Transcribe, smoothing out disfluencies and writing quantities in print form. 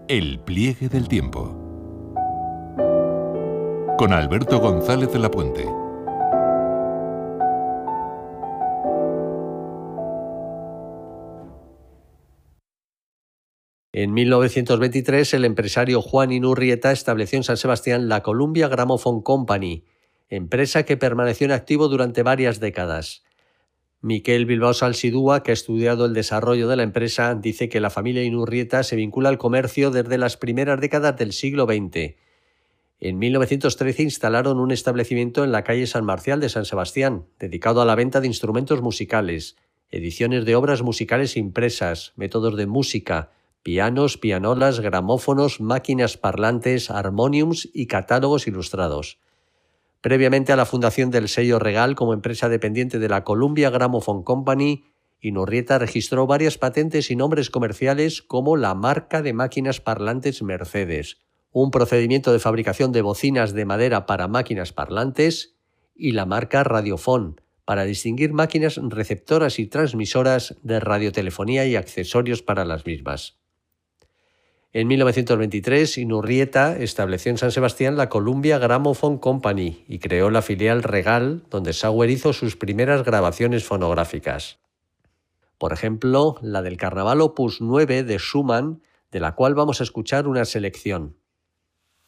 El pliegue del tiempo. Con Alberto González de la Puente. En 1923, el empresario Juan Inurrieta estableció en San Sebastián la Columbia Gramophone Company, empresa que permaneció en activo durante varias décadas. Miquel Bilbao Salsidúa, que ha estudiado el desarrollo de la empresa, dice que la familia Inurrieta se vincula al comercio desde las primeras décadas del siglo XX. En 1913 instalaron un establecimiento en la calle San Marcial de San Sebastián, dedicado a la venta de instrumentos musicales, ediciones de obras musicales impresas, métodos de música, pianos, pianolas, gramófonos, máquinas parlantes, armoniums y catálogos ilustrados. Previamente a la fundación del sello Regal como empresa dependiente de la Columbia Gramophone Company, Inurrieta registró varias patentes y nombres comerciales como la marca de máquinas parlantes Mercedes, un procedimiento de fabricación de bocinas de madera para máquinas parlantes, y la marca Radiofón, para distinguir máquinas receptoras y transmisoras de radiotelefonía y accesorios para las mismas. En 1923, Inurrieta estableció en San Sebastián la Columbia Gramophone Company y creó la filial Regal, donde Sauer hizo sus primeras grabaciones fonográficas. Por ejemplo, la del Carnaval Opus 9 de Schumann, de la cual vamos a escuchar una selección.